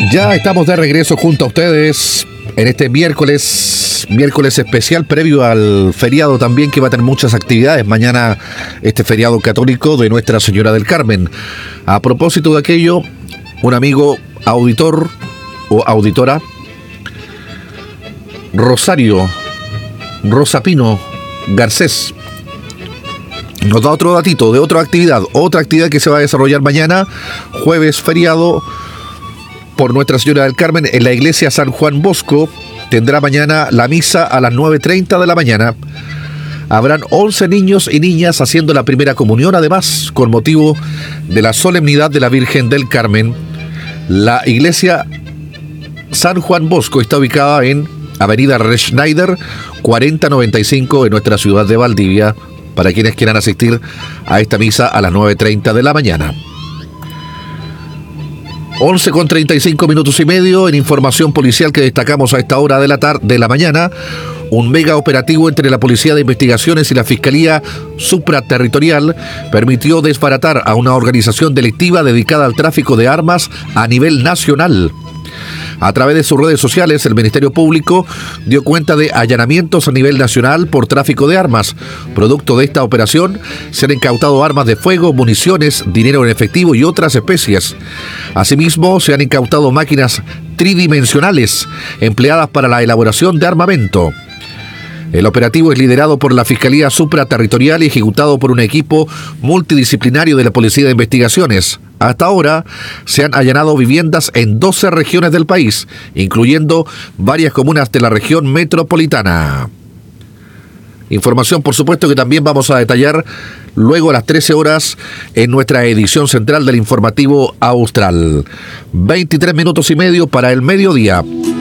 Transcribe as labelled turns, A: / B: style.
A: Ya estamos de regreso junto a ustedes en este miércoles especial previo al feriado también, que va a tener muchas actividades. Mañana este feriado católico de Nuestra Señora del Carmen. A propósito de aquello, un amigo auditor o auditora, Rosa Pino Garcés, nos da otro datito de otra actividad que se va a desarrollar mañana, jueves feriado, por Nuestra Señora del Carmen, en la iglesia San Juan Bosco. Tendrá mañana la misa a las 9:30 de la mañana. Habrán 11 niños y niñas haciendo la primera comunión, además, con motivo de la solemnidad de la Virgen del Carmen. La iglesia San Juan Bosco está ubicada en Avenida Schneider 4095 en nuestra ciudad de Valdivia, para quienes quieran asistir a esta misa a las 9:30 de la mañana. 11:35 en información policial que destacamos a esta hora de la mañana. Un mega operativo entre la Policía de Investigaciones y la Fiscalía Supraterritorial permitió desbaratar a una organización delictiva dedicada al tráfico de armas a nivel nacional. A través de sus redes sociales, el Ministerio Público dio cuenta de allanamientos a nivel nacional por tráfico de armas. Producto de esta operación, se han incautado armas de fuego, municiones, dinero en efectivo y otras especies. Asimismo, se han incautado máquinas tridimensionales empleadas para la elaboración de armamento. El operativo es liderado por la Fiscalía Supraterritorial y ejecutado por un equipo multidisciplinario de la Policía de Investigaciones. Hasta ahora se han allanado viviendas en 12 regiones del país, incluyendo varias comunas de la región metropolitana. Información, por supuesto, que también vamos a detallar luego a las 13 horas en nuestra edición central del Informativo Austral. 23 minutos y medio para el mediodía.